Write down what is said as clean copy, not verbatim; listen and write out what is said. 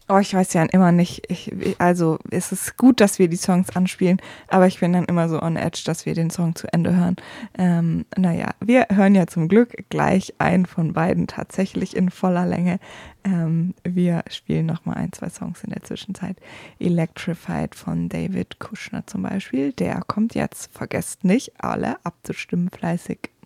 Oh, ich weiß ja immer nicht. Also es ist gut, dass wir die Songs anspielen, aber ich bin dann immer so on edge, dass wir den Song zu Ende hören. Naja, wir hören ja zum Glück gleich einen von beiden tatsächlich in voller Länge. Wir spielen nochmal ein, zwei Songs in der Zwischenzeit. Electrified von David Kushner zum Beispiel. Der kommt jetzt, vergesst nicht, alle abzustimmen fleißig